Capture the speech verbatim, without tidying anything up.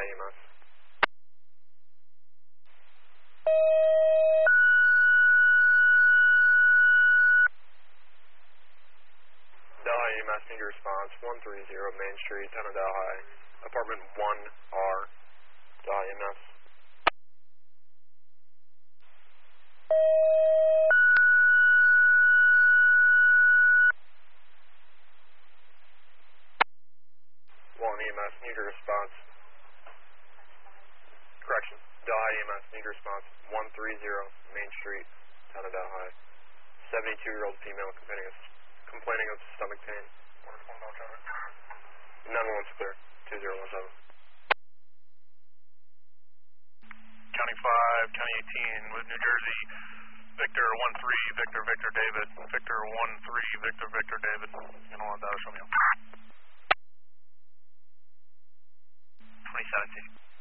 E M S. Delhi E M S, need your response. one three zero Main Street, Town of Delhi. Apartment one R. Delhi E M S. one E M S, need your response. Correction. Delhi E M S, need your response. one three zero Main Street, Town of Delhi. seventy-two-year-old female complaining of, complaining of stomach pain. nine one one's clear. two zero one seven. County five, County eighteen, with New Jersey. Victor one three, Victor Victor David. Victor one three, Victor Victor David. You know what that is from you. twenty seventeen.